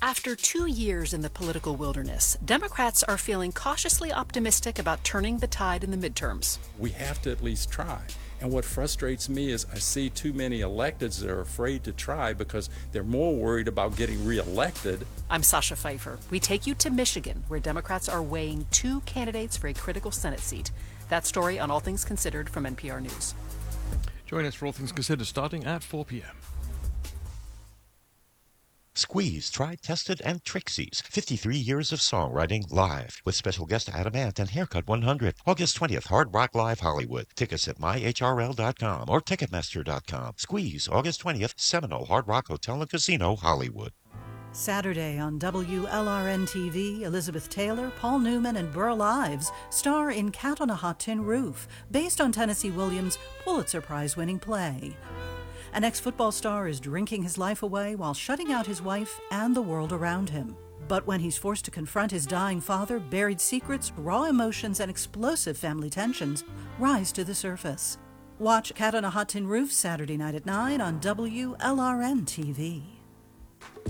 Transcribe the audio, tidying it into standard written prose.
After 2 years in the political wilderness, Democrats are feeling cautiously optimistic about turning the tide in the midterms. We have to at least try. And what frustrates me is I see too many electeds that are afraid to try because they're more worried about getting reelected. I'm Sasha Pfeiffer. We take you to Michigan, where Democrats are weighing 2 candidates for a critical Senate seat. That story on All Things Considered from NPR News. Join us for All Things Considered starting at 4 p.m. Squeeze, Tried, Tested, and Trixie's 53 years of songwriting live with special guest Adam Ant and Haircut 100. August 20th, Hard Rock Live Hollywood. Tickets at myhrl.com or Ticketmaster.com. Squeeze, August 20th, Seminole Hard Rock Hotel and Casino, Hollywood. Saturday on WLRN-TV, Elizabeth Taylor, Paul Newman, and Burl Ives star in Cat on a Hot Tin Roof, based on Tennessee Williams' Pulitzer Prize-winning play. An ex-football star is drinking his life away while shutting out his wife and the world around him. But when he's forced to confront his dying father, buried secrets, raw emotions, and explosive family tensions rise to the surface. Watch Cat on a Hot Tin Roof Saturday night at 9 on WLRN-TV.